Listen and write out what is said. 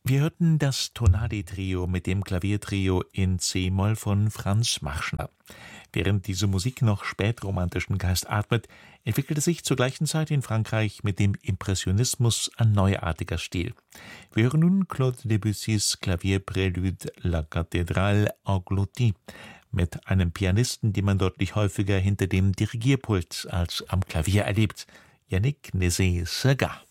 Wir hörten das Tonali-Trio mit dem Klaviertrio in C-Moll von Franz Marschner. Während diese Musik noch spätromantischen Geist atmet, entwickelte sich zur gleichen Zeit in Frankreich mit dem Impressionismus ein neuartiger Stil. Wir hören nun Claude Debussys Klavierprälude La Cathédrale engloutie mit einem Pianisten, den man deutlich häufiger hinter dem Dirigierpult als am Klavier erlebt, Yannick Nézet-Séguin.